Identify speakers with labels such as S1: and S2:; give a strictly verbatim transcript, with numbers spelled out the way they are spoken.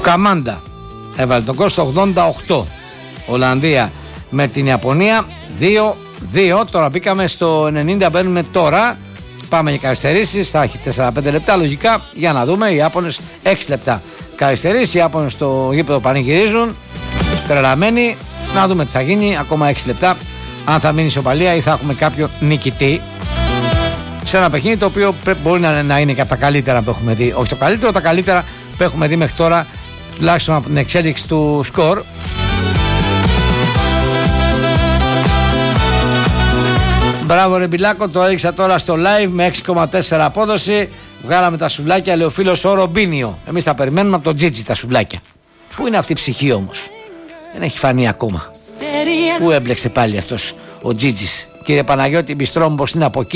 S1: Καμάντα έβαλε τον γκολ στο ογδόντα οκτώ. Ολλανδία με την Ιαπωνία δύο δύο. Τώρα μπήκαμε στο ενενήντα, μπαίνουμε τώρα. Πάμε για καθυστερήσεις, θα έχει τέσσερα πέντε λεπτά λογικά για να δούμε. Οι Ιάπωνες έξι λεπτά καθυστερήσεις, οι Ιάπωνες στο γήπεδο πανηγυρίζουν τρελαμένοι. Να δούμε τι θα γίνει, ακόμα έξι λεπτά, αν θα μείνει ισοπαλία ή θα έχουμε κάποιο νικητή σε ένα παιχνίδι το οποίο μπορεί να, να είναι και από τα καλύτερα που έχουμε δει. Όχι το καλύτερο, τα καλύτερα που έχουμε δει μέχρι τώρα, τουλάχιστον από την εξέλιξη του σκορ. Μπράβο ρε Μπιλάκο, το έδειξα τώρα στο live με έξι κόμμα τέσσερα απόδοση. Βγάλαμε τα σουβλάκια, λέει ο φίλος ο Ρομπίνιο. Εμείς τα περιμένουμε από τον Τζίτζι τα σουβλάκια. Πού είναι αυτή η ψυχή όμως? Δεν έχει φανεί ακόμα. Πού έμπλεξε πάλι αυτός ο Τζίτζις? Κύριε Παναγιώτη, μπιστρό μου πως είναι από εκεί.